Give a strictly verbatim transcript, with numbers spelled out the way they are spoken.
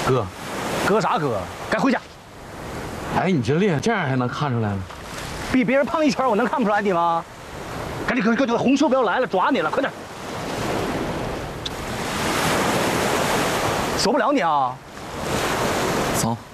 哥， 哥啥哥？该回家。 哎，你这脸这样还能看出来吗？ 比别人胖一圈，我能看不出来你吗？赶紧，快快快！红袖标来了，抓你了，快点！受不了你啊！ 走。